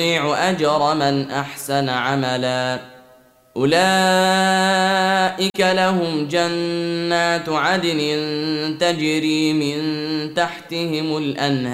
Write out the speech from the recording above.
أجر من أحسن عملا أولئك لهم جنات عدن تجري من تحتهم الأنهار